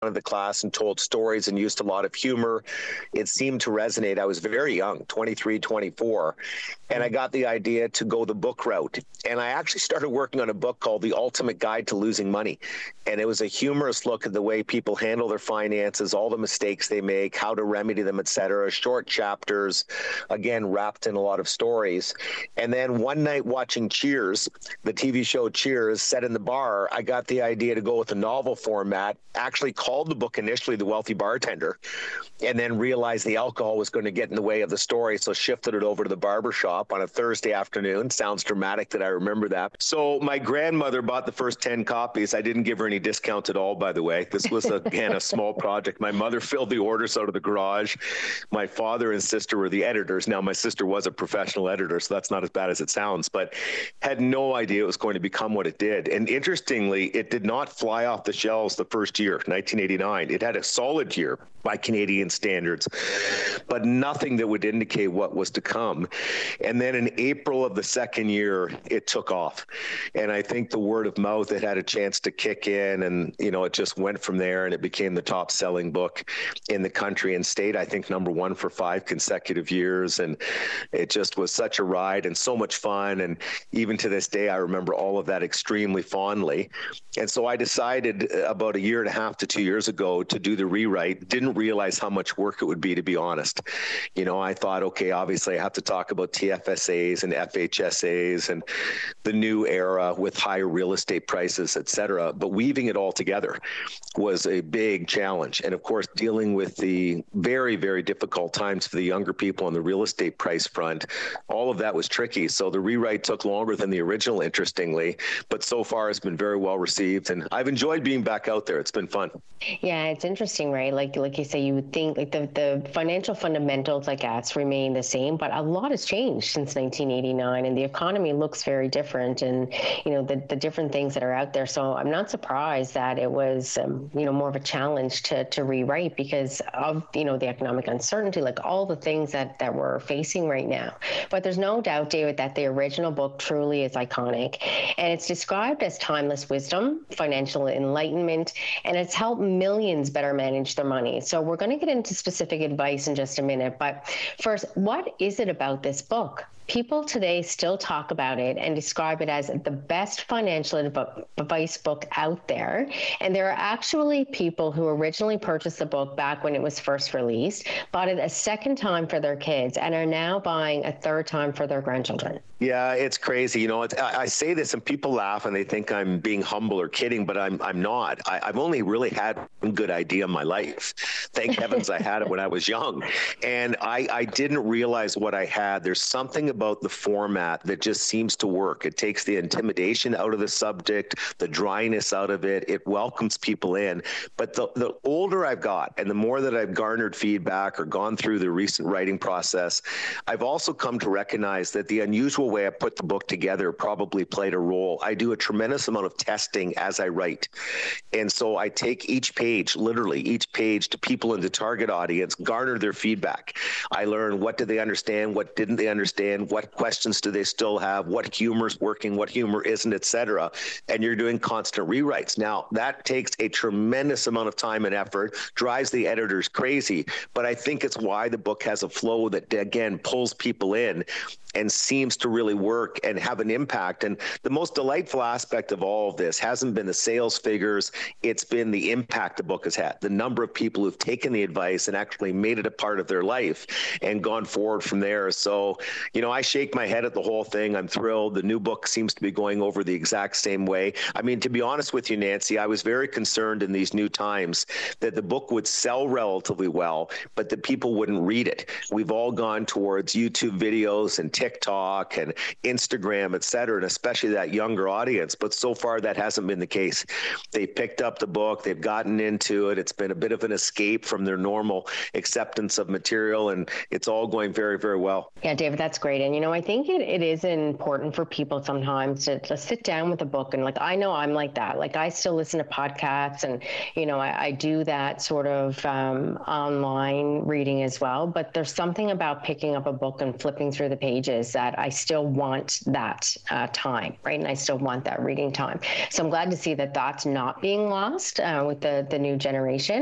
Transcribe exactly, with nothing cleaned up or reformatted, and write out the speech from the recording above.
of the class and told stories and used a lot of humor. It seemed to resonate. I was very young, twenty-three, twenty-four, and I got the idea to go the book route. And I actually started working on a book called The Ultimate Guide to Losing Money. And it was a humorous look at the way people handle their finances, all the mistakes they make, how to remedy them, et cetera. Short chapters, again, wrapped in a lot of stories. And then one night watching Cheers, the T V show Cheers, set in the bar, I got the idea to go with a novel format, actually called the book initially The Wealthy Bartender, and then realized the alcohol was going to get in the way of the story, so shifted it over to the barbershop on a Thursday afternoon. Sounds dramatic that I remember that. So my grandmother bought the first ten copies. I didn't give her any discount at all, by the way. This was, again, a small project. My mother filled the orders out of the garage. My father and sister were the editors. Now, my sister was a professional editor, so that's not as bad as it sounds, but had no idea it was going to become what it did. And interestingly, it did not fly off the shelves the first year, nineteen eighty-nine. It had a solid year by Canadian standards, but nothing that would indicate what was to come. And then in April of the second year, it took off. And I think the word of mouth, it had a chance to kick in, and, you know, it just went from there, and it became the top selling book in the country and stayed, I think, number one for five consecutive years. And it just was such a ride and so much fun. And even to this day, I remember all of that extremely fondly. And so I decided about a year and a half to two years ago to do the rewrite. Didn't realize how much work it would be, to be honest. You know, I thought, okay, obviously I have to talk about T F S As and F H S As and the new era with higher real estate prices, et cetera. But weaving it all together was a big challenge. And of course, dealing with the very, very difficult times for the younger people on the real estate price front, all of that was tricky. So the rewrite took longer than the original, interestingly, but so far it's been very well received. And I've enjoyed being back out there. It's been fun. Yeah, it's interesting, right? Like, like you say, you would think like the, the financial fundamentals, I guess, remain the same, but a lot has changed since nineteen eighty-nine, and the economy looks very different, and, you know, the, the different things that are out there. So I'm not surprised that it was, um, you know, more of a challenge to, to rewrite because of, you know, the economic uncertainty, like all the things that, that we're facing right now. But there's no doubt, David, that the original book truly is iconic, and it's described as timeless wisdom, financial enlightenment, and it's helped millions better manage their money. So we're going to get into specific advice in just a minute. But first, what is it about this book? People today still talk about it and describe it as the best financial advice book out there. And there are actually people who originally purchased the book back when it was first released, bought it a second time for their kids, and are now buying a third time for their grandchildren. Yeah, it's crazy. You know, it's, I, I say this and people laugh and they think I'm being humble or kidding, but I'm I'm not. I, I've only really had one good idea in my life. Thank heavens I had it when I was young. And I, I didn't realize what I had. There's something about the format that just seems to work. It takes the intimidation out of the subject, the dryness out of it. It welcomes people in. But the, the older I've got and the more that I've garnered feedback or gone through the recent writing process, I've also come to recognize that the unusual way I put the book together probably played a role. I do a tremendous amount of testing as I write. And so I take each page, literally each page, to people in the target audience, garner their feedback. I learn what did they understand, what didn't they understand, what questions do they still have, what humor's working, what humor isn't, et cetera. And you're doing constant rewrites. Now, that takes a tremendous amount of time and effort, drives the editors crazy, but I think it's why the book has a flow that, again, pulls people in and seems to really work and have an impact. And the most delightful aspect of all of this hasn't been the sales figures, it's been the impact the book has had, the number of people who've taken the advice and actually made it a part of their life and gone forward from there. So, you know, I shake my head at the whole thing. I'm thrilled. The new book seems to be going over the exact same way. I mean, to be honest with you, Nancy, I was very concerned in these new times that the book would sell relatively well, but that people wouldn't read it. We've all gone towards YouTube videos and TikTok and Instagram, et cetera, and especially that younger audience. But so far, that hasn't been the case. They picked up the book. They've gotten into it. It's been a bit of an escape from their normal acceptance of material, and it's all going very, very well. Yeah, David, that's great. And, you know, I think it, it is important for people sometimes to, to sit down with a book. And like, I know I'm like that. Like, I still listen to podcasts and, you know, I, I do that sort of um, online reading as well. But there's something about picking up a book and flipping through the pages changes, that I still want that uh, time, right? And I still want that reading time. So I'm glad to see that that's not being lost uh, with the, the new generation.